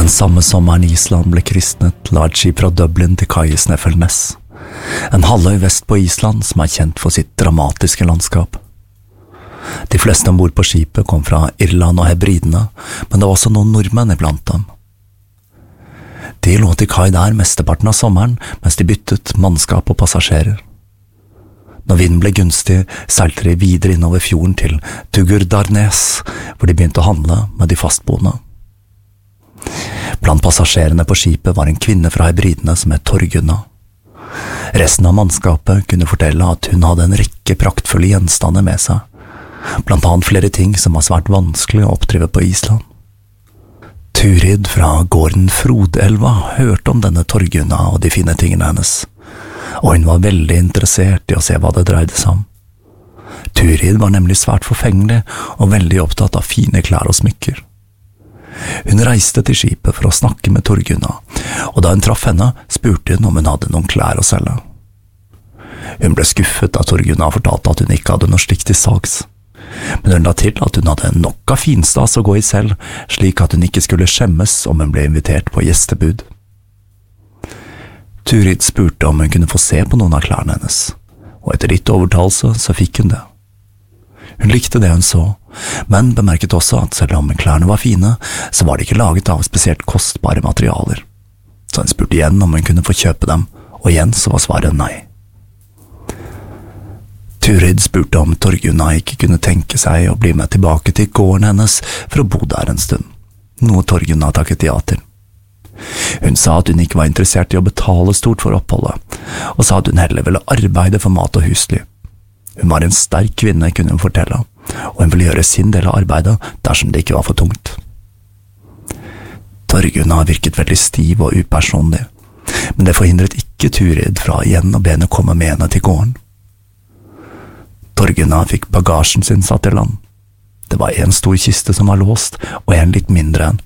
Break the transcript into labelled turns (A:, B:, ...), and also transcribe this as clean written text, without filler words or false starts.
A: Den samme sommeren Island ble kristnet, la et skip fra Dublin til kai i Snæfellsnes, en halvøy vest på Island som er kjent for sitt dramatiske landskap. De fleste ombord på skipet kom fra Irland og Hebridene, men det var også noen nordmenn iblant dem. De lå til kai der mesteparten av sommeren, mens de byttet mannskap og passasjerer. Når vinden ble gunstig, seilte de videre innover fjorden til Tugurdarnes, hvor de begynte å handle med de fastboende. Blant passasjerene på skipet var en kvinne fra Hebridene som het Torgunna. Resten av mannskapet kunne fortelle at hun hadde en rekke praktfulle gjenstander med seg, blant annet flere ting som var svært vanskelig å oppdrive på Island. Turid fra gården Frodelva hørte om denne Torgunna og de fine tingene hennes, og hun var veldig interessert i å se hva det dreide seg om. Turid var nemlig svært forfengelig og veldig opptatt av fine klær og smykker. Hun reiste til skipet for å snakke med Torgunna, og da hun traff henne, spurte hun om hun hadde noen klær å selge. Hun ble skuffet da Torgunna fortalte at hun ikke hadde noe slikt til salgs, men hun la til at hun hadde nok av finstas å gå i selv, slik at hun ikke skulle skjemmes om hun ble invitert på gjestebud. Turid spurte om hun kunne få se på noen av klærne hennes, og etter litt overtalelse så fikk hun det. Hun likte det hun så, men bemerket også at selv om klærne var fine, så var de ikke laget av spesielt kostbare materialer. Så hun spurte igjen om hun kunne få kjøpe dem, og igjen så var svaret nei. Turid spurte om Torgunna ikke kunne tenke seg å bli med tilbake til gården hennes for å bo der en stund, noe Torgunna takket ja til. Hun sa at hun ikke var interessert i å betale stort for oppholdet, og sa at hun heller ville arbeide for mat og husly. Hun var en sterk kvinne, kunne hun fortelle, og hun ville gjøre sin del av arbeidet dersom det ikke var for tungt. Torgunna virket veldig stiv og upersonlig, men det forhindret ikke Turid fra igjen å be henne komme med henne til gården. Torgunna fikk bagasjen sin satt i land. Det var en stor kiste som var låst, og en litt mindre en,